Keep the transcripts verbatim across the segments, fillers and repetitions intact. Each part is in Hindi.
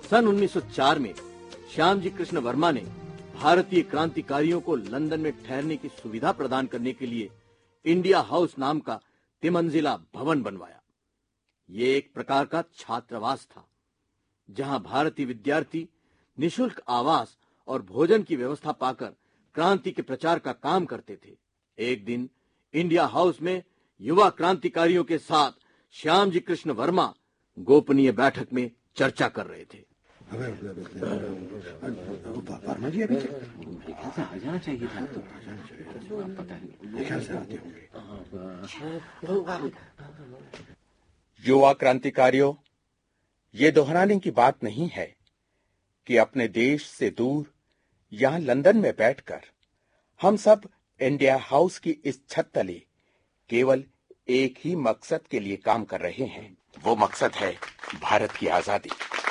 सन उन्नीस सौ चार में श्यामजी कृष्ण वर्मा ने भारतीय क्रांतिकारियों को लंदन में ठहरने की सुविधा प्रदान करने के लिए इंडिया हाउस नाम का तिमंजिला भवन बनवाया। ये एक प्रकार का छात्रावास था, जहां भारतीय विद्यार्थी निशुल्क आवास और भोजन की व्यवस्था पाकर क्रांति के प्रचार का काम करते थे। एक दिन इंडिया हाउस में युवा क्रांतिकारियों के साथ श्यामजी कृष्ण वर्मा गोपनीय बैठक में चर्चा कर रहे थे। वर्मा जी अभी आ जाना चाहिए था, तो पता नहीं। युवा क्रांतिकारियों, ये दोहराने की बात नहीं है कि अपने देश से दूर यहां लंदन में बैठकर हम सब इंडिया हाउस की इस छत तले केवल एक ही मकसद के लिए काम कर रहे हैं। वो मकसद है भारत की आजादी।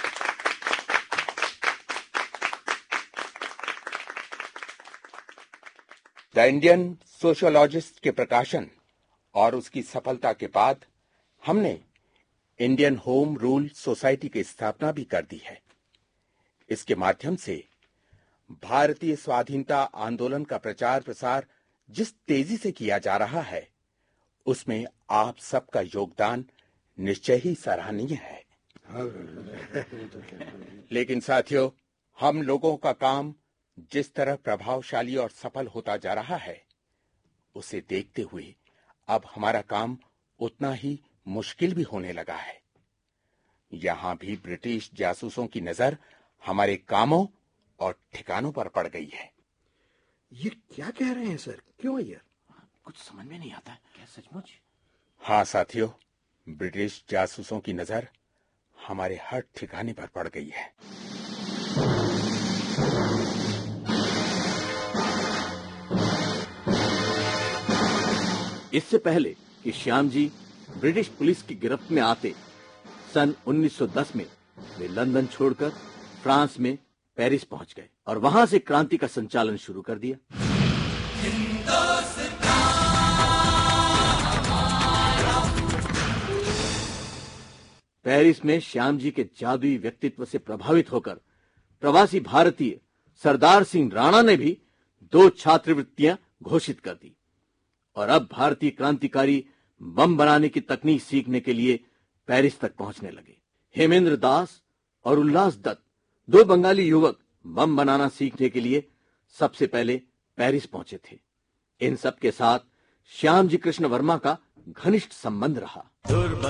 द इंडियन सोशियोलॉजिस्ट के प्रकाशन और उसकी सफलता के बाद हमने इंडियन होम रूल सोसाइटी की स्थापना भी कर दी है। इसके माध्यम से भारतीय स्वाधीनता आंदोलन का प्रचार प्रसार जिस तेजी से किया जा रहा है, उसमें आप सबका योगदान निश्चय ही सराहनीय है। लेकिन साथियों, हम लोगों का काम जिस तरह प्रभावशाली और सफल होता जा रहा है, उसे देखते हुए अब हमारा काम उतना ही मुश्किल भी होने लगा है। यहां भी ब्रिटिश जासूसों की नजर हमारे कामों और ठिकानों पर पड़ गई है। ये क्या कह रहे हैं सर? क्यों यार? कुछ समझ में नहीं आता। क्या सचमुच? हाँ साथियों, ब्रिटिश जासूसों की नजर हमारे हर ठिकाने पर पड़ गई है। इससे पहले कि श्यामजी ब्रिटिश पुलिस की गिरफ्त में आते, सन उन्नीस सौ दस में वे लंदन छोड़कर फ्रांस में पेरिस पहुंच गए और वहां से क्रांति का संचालन शुरू कर दिया। पेरिस में श्यामजी के जादुई व्यक्तित्व से प्रभावित होकर प्रवासी भारतीय सरदार सिंह राणा ने भी दो छात्रवृत्तियां घोषित कर दी और अब भारतीय क्रांतिकारी बम बनाने की तकनीक सीखने के लिए पेरिस तक पहुंचने लगे। हेमेंद्र दास और उल्लास दत्त, दो बंगाली युवक, बम बनाना सीखने के लिए सबसे पहले पेरिस पहुंचे थे। इन सब के साथ श्यामजी कृष्ण वर्मा का घनिष्ठ संबंध रहा।